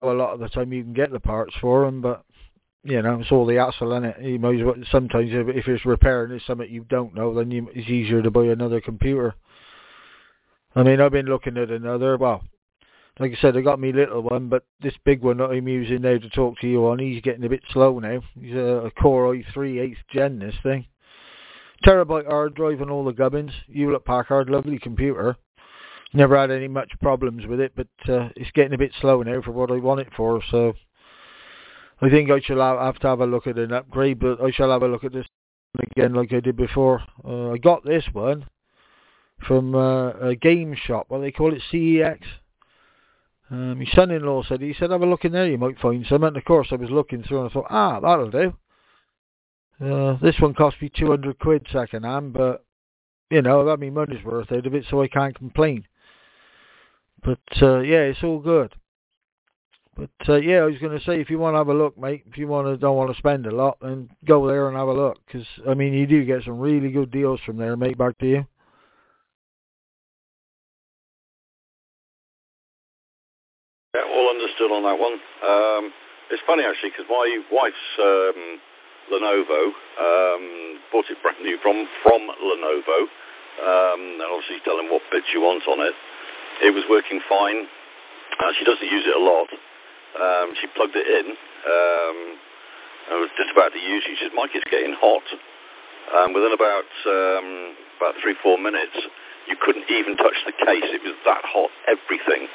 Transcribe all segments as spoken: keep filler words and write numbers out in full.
a lot of the time you can get the parts for them, but you know, it's all the hassle in it. You might as well, sometimes if, if it's repairing it's something you don't know, then you, it's easier to buy another computer. I mean, I've been looking at another, well, like I said, I got me little one, but this big one that I'm using now to talk to you on, he's getting a bit slow now. He's a, a Core i three eighth gen, this thing. Terabyte hard drive and all the gubbins. Hewlett Packard, lovely computer. Never had any much problems with it, but uh, it's getting a bit slow now for what I want it for, so I think I shall have to have a look at an upgrade, but I shall have a look at this again like I did before. Uh, I got this one from uh, a game shop, what they call it, C E X. Um, my son-in-law said, he said, have a look in there, you might find some. And of course I was looking through and I thought, ah, that'll do. Uh, this one cost me two hundred quid second hand, but, you know, I've had my money's worth out of it, so I can't complain. But, uh, yeah, it's all good. But, uh, yeah, I was going to say, if you want to have a look, mate, if you want to, don't want to spend a lot, then go there and have a look. Because, I mean, you do get some really good deals from there, mate, back to you. Yeah, all understood on that one. Um, it's funny, actually, because my wife's um, Lenovo um, bought it brand new from, from Lenovo. Um, and obviously tell them what bits you want on it. It was working fine. Uh, she doesn't use it a lot. Um, she plugged it in. Um, I was just about to use it. She said, Mike, it's getting hot. Um, within about um, about three, four minutes, you couldn't even touch the case. It was that hot, everything.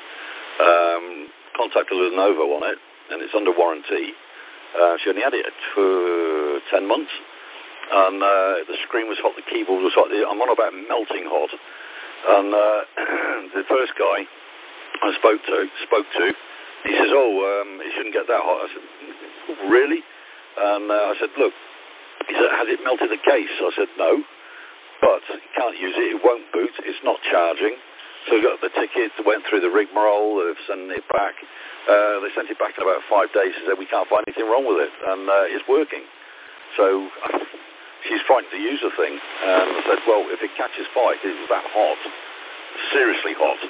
Um, contacted Lenovo on it, and it's under warranty. Uh, she only had it for ten months, and uh, the screen was hot, the keyboard was hot. I'm on about melting hot. And uh, the first guy I spoke to, spoke to, he says, "Oh, um, it shouldn't get that hot." I said, "Really?" And uh, I said, "Look," he said, "has it melted the case?" I said, "No, but you can't use it. It won't boot. It's not charging." So we got the ticket, went through the rigmarole, they've sent it back. Uh, they sent it back in about five days and said, we can't find anything wrong with it, and uh, it's working. So uh, she's frightened to use the thing. And I said, well, if it catches fire, because it was that hot, seriously hot.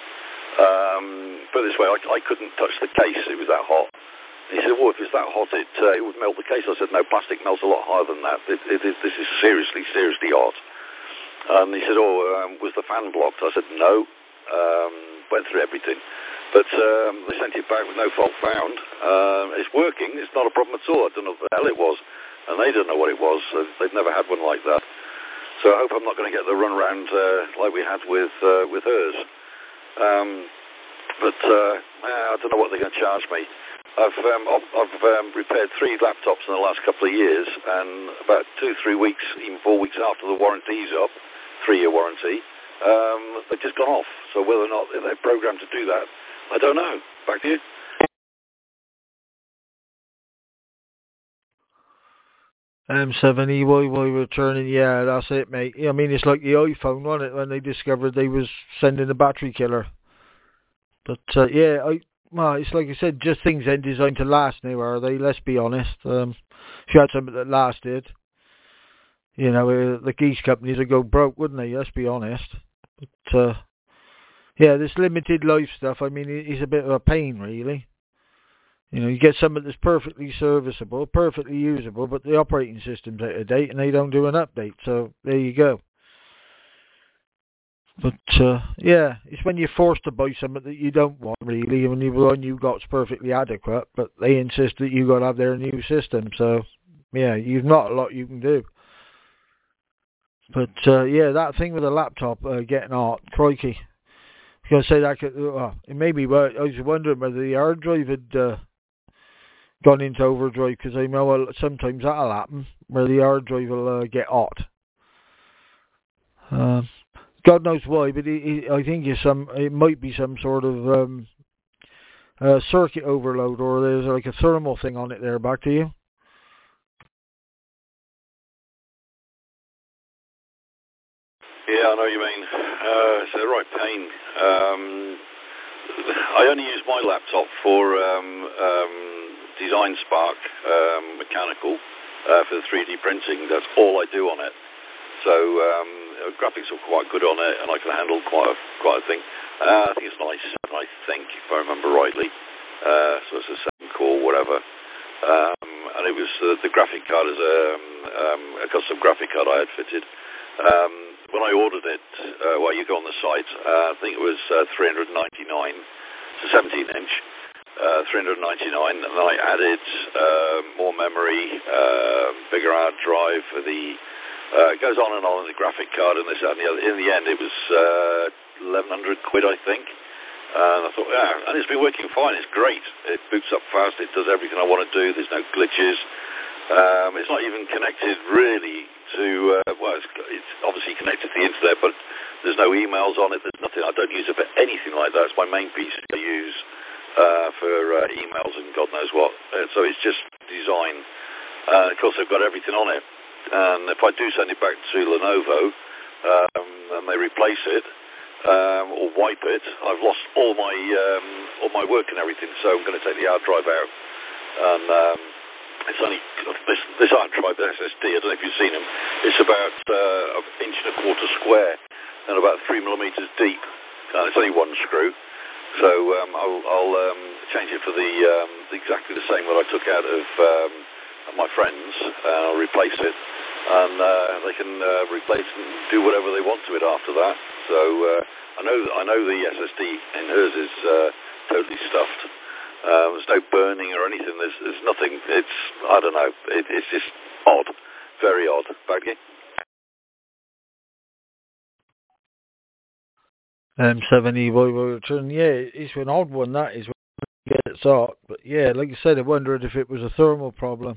Um, put it this way, I, I couldn't touch the case, it was that hot. And he said, well, if it's that hot, it, uh, it would melt the case. I said, no, plastic melts a lot higher than that. It, it, it, this is seriously, seriously hot. And he said, oh, um, was the fan blocked? I said, no. Um, went through everything, but um, they sent it back with no fault found. Uh, it's working. It's not a problem at all. I don't know what the hell it was, and they don't know what it was. So they've never had one like that. So I hope I'm not going to get the runaround uh, like we had with uh, with hers. Um, but uh, I don't know what they're going to charge me. I've um, I've, I've um, repaired three laptops in the last couple of years, and about two, three weeks, even four weeks after the warranty's up, three-year warranty. Um, they've just gone off. So whether or not they're programmed to do that, I don't know. Back to you. M seven E Y Y returning, yeah, that's it, mate. I mean, it's like the iPhone, wasn't it, when they discovered they was sending a battery killer. But, uh, yeah, I, well, it's like I said, just things ain't designed to last now, are they? Let's be honest. Um, if you had something that lasted, you know, uh, the geese companies would go broke, wouldn't they? Let's be honest. But, uh, yeah, this limited life stuff, I mean, it's a bit of a pain, really. You know, you get something that's perfectly serviceable, perfectly usable, but the operating system's out of date and they don't do an update, so there you go. But, uh, yeah, it's when you're forced to buy something that you don't want, really, when the one you got's perfectly adequate, but they insist that you got to have their new system, so, yeah, you've not a lot you can do. But, uh, yeah, that thing with the laptop uh, getting hot, crikey. I was going to say that, could, well, it made me, I was wondering whether the hard drive had uh, gone into overdrive, because I know well, sometimes that'll happen, where the hard drive will uh, get hot. Uh, God knows why, but it, it, I think it's some, it might be some sort of um, uh, circuit overload, or there's like a thermal thing on it there. Back to you. Yeah, I know what you mean. Uh, it's a right pain. Um, I only use my laptop for um, um, Design Spark um, mechanical uh, for the three D printing. That's all I do on it. So um, graphics are quite good on it, and I can handle quite a, quite a thing. Uh, I think it's ninety-seven, I think, if I remember rightly. uh, so it's a seven core, whatever. Um, and it was uh, the graphic card is a, um, a custom graphic card I had fitted. Um, when I ordered it, uh, well, you go on the site, uh, I think it was uh, three hundred ninety-nine. It's a seventeen inch, uh, three hundred ninety-nine, and then I added uh, more memory, uh, bigger hard drive for the, uh, it goes on and on in the graphic card, and this, and the other. In the end, it was uh, eleven hundred quid, I think. And I thought, yeah, and it's been working fine. It's great. It boots up fast. It does everything I want to do. There's no glitches. Um, it's not even connected really to, uh, well, it's, it's obviously connected to the internet, but there's no emails on it. There's nothing. I don't use it for anything like that. It's my main piece I use uh, for uh, emails and God knows what. Uh, so it's just design. Uh, of course, they've got everything on it. And if I do send it back to Lenovo um, and they replace it, Um, or wipe it, I've lost all my um, all my work and everything, so I'm going to take the hard drive out. And um, it's only this, this hard drive, the S S D, I don't know if you've seen them, it's about uh, an inch and a quarter square and about three millimetres deep. And it's only one screw, so um, I'll, I'll um, change it for the um, exactly the same that I took out of um, my friends, and I'll replace it. And uh, they can uh, replace and do whatever they want to it after that. So uh, I know I know the S S D in hers is uh, totally stuffed. Uh, there's no burning or anything. There's there's nothing. It's I don't know. It, it's just odd, very odd. Back again. M seven E Y Y return. Yeah, it's an odd one. That is when you get it out. But yeah, like I said, I wondered if it was a thermal problem.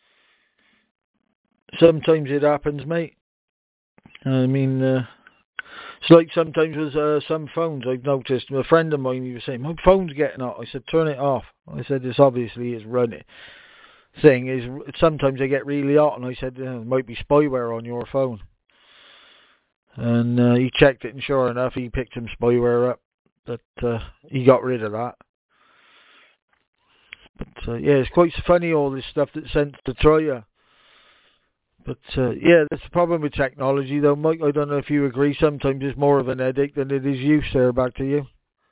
Sometimes it happens, mate. I mean, uh, it's like sometimes with uh, some phones I've noticed. A friend of mine, he was saying, my phone's getting hot. I said, turn it off. I said, it's obviously it's running. Thing is, sometimes they get really hot, and I said, uh, it might be spyware on your phone. And uh, he checked it, and sure enough, he picked some spyware up. But uh, he got rid of that. But uh, yeah, it's quite funny, all this stuff that's sent to try you. But, uh, yeah, that's the problem with technology, though, Mike. I don't know if you agree. Sometimes it's more of an headache than it is use there. Back to you.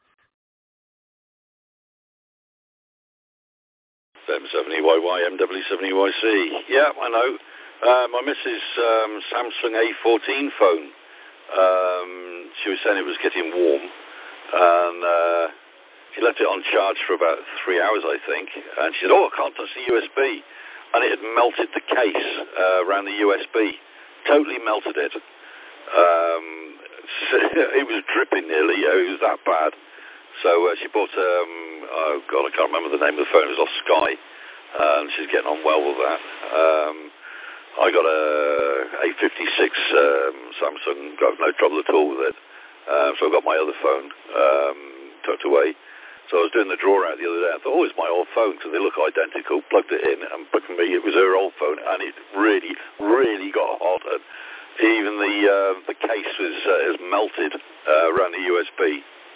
M seven E Y Y, M W seven E Y C. Yeah, I know. Uh, my missus' um, Samsung A fourteen phone, um, she was saying it was getting warm. And uh, she left it on charge for about three hours, I think. And she said, oh, I can't touch the U S B. And it had melted the case uh, around the U S B. Totally melted it. Um, it was dripping nearly. It was that bad. So uh, she bought, um, oh God, I can't remember the name of the phone. It was off Sky. Uh, and she's getting on well with that. Um, I got a A fifty-six um, Samsung. Got no trouble at all with it. Um, so I got my other phone um, tucked away. So I was doing the drawer out the other day. I thought, oh, it's my old phone because they look identical. Plugged it in, and for me, it was her old phone, and it really, really got hot. And even the uh, the case was uh, is melted uh, around the U S B.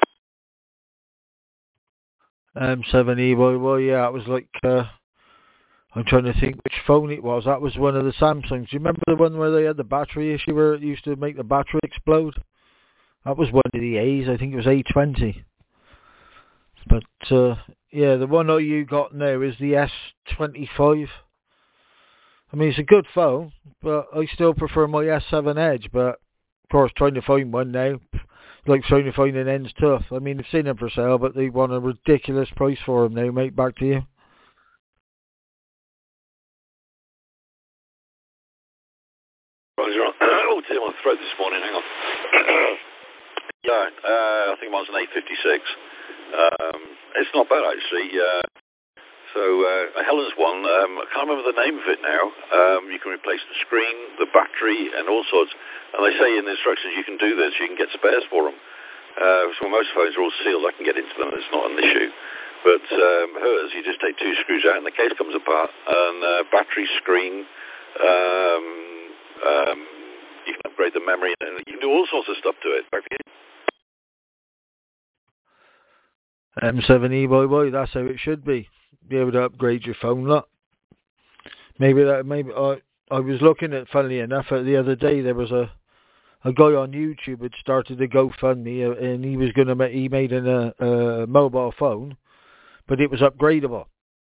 M seven E Y Y, yeah, it was like uh, I'm trying to think which phone it was. That was one of the Samsungs. Do you remember the one where they had the battery issue where it used to make the battery explode? That was one of the A's. I think it was A twenty. But, uh, yeah, the one that you got now is the S twenty-five. I mean, it's a good phone, but I still prefer my S seven Edge. But, of course, trying to find one now, like trying to find an end's tough. I mean, I've seen them for sale, but they want a ridiculous price for them now, mate. Back to you. Oh, dear, my throat this morning. Hang on. yeah, uh, I think mine's an A fifty-six. Um, it's not bad, actually. Uh, so uh, Helen's one, um, I can't remember the name of it now. Um, you can replace the screen, the battery, and all sorts. And they say in the instructions you can do this. You can get spares for them. Uh, so most phones are all sealed. I can get into them. It's not an issue. But um, hers, you just take two screws out and the case comes apart. And uh, battery, screen, um, um, you can upgrade the memory, and you can do all sorts of stuff to it. M seven E Y Y, that's how it should be. Be able to upgrade your phone, look. Maybe that, maybe I, I was looking at, funnily enough, the other day there was a, a guy on YouTube had started a GoFundMe, and he was gonna make, he made an, a, a mobile phone, but it was upgradable.